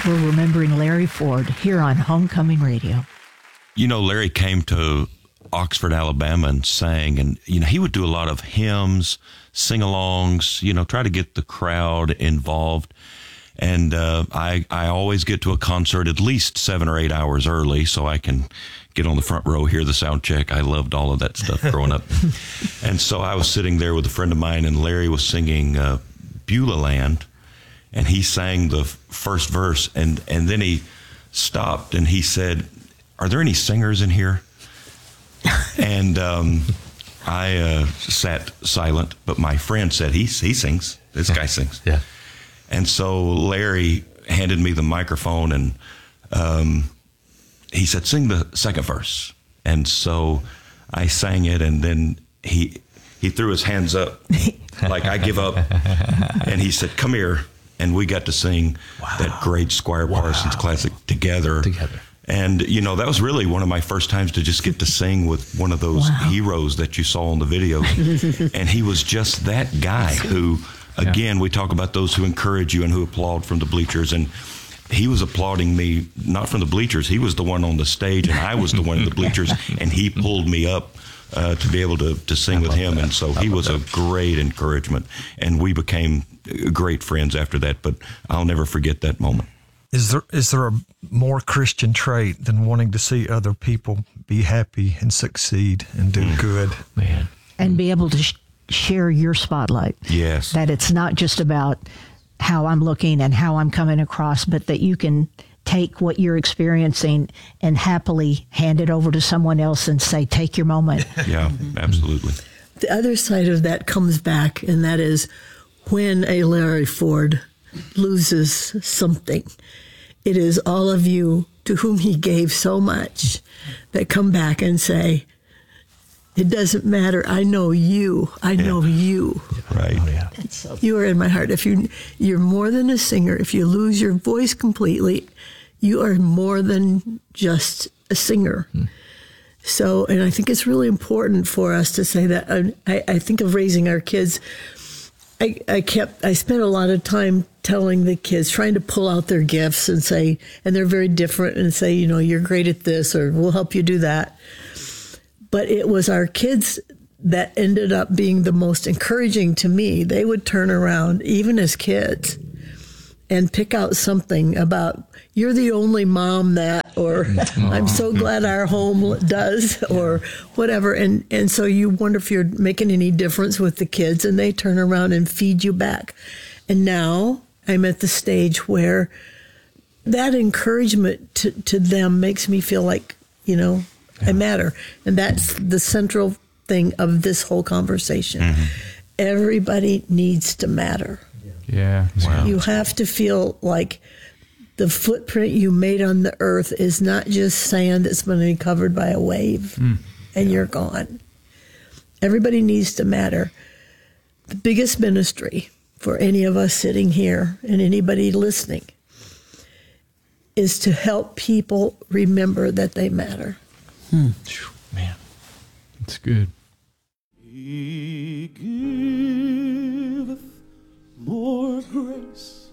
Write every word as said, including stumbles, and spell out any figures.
We're remembering Larry Ford here on Homecoming Radio. You know, Larry came to Oxford, Alabama and sang, and, you know, he would do a lot of hymns, sing-alongs, you know, try to get the crowd involved. And uh, I, I always get to a concert at least seven or eight hours early so I can get on the front row, hear the sound check. I loved all of that stuff growing up. And so I was sitting there with a friend of mine, and Larry was singing uh, Beulah Land, and he sang the first verse, and, and then he stopped and he said, "Are there any singers in here?" And um, I uh, sat silent, but my friend said, he, he sings. This guy sings. Yeah. And so Larry handed me the microphone, and um, he said, "Sing the second verse." And so I sang it, and then he he threw his hands up like, "I give up." And he said, "Come here." And we got to sing wow. that great Squire wow. Parsons classic together. Together. And, you know, that was really one of my first times to just get to sing with one of those wow. heroes that you saw on the video. And he was just that guy who, again, yeah. we talk about those who encourage you and who applaud from the bleachers. And he was applauding me, not from the bleachers. He was the one on the stage, and I was the one in the bleachers. And he pulled me up uh, to be able to, to sing with him. That. And so he was that. a great encouragement. And we became great friends after that. But I'll never forget that moment. Is there is there a more Christian trait than wanting to see other people be happy and succeed and do mm. good? Man. And be able to sh- share your spotlight. Yes. That it's not just about how I'm looking and how I'm coming across, but that you can take what you're experiencing and happily hand it over to someone else and say, "Take your moment." Yeah, absolutely. The other side of that comes back, and that is when a Larry Ford loses something, it is all of you to whom he gave so much that come back and say, "It doesn't matter. I know you. I yeah. know you. Right. Oh, yeah. So you are in my heart. If you, you're more than a singer. If you lose your voice completely, you are more than just a singer." Hmm. So, and I think it's really important for us to say that. I, I think of raising our kids. I, I kept, I spent a lot of time telling the kids, trying to pull out their gifts and say, and they're very different, and say, you know, "You're great at this," or "We'll help you do that." But it was our kids that ended up being the most encouraging to me. They would turn around, even as kids, and pick out something about, "You're the only mom that," or "I'm so glad our home does," or whatever. And, and so you wonder if you're making any difference with the kids, and they turn around and feed you back. And now I'm at the stage where that encouragement to, to them makes me feel like, you know, yeah. I matter. And that's the central thing of this whole conversation. Mm-hmm. Everybody needs to matter. Yeah. Wow. You have to feel like the footprint you made on the earth is not just sand that's going to be covered by a wave mm. and yeah. you're gone. Everybody needs to matter. The biggest ministry for any of us sitting here and anybody listening is to help people remember that they matter. Hmm. Man, that's good. He giveth more grace.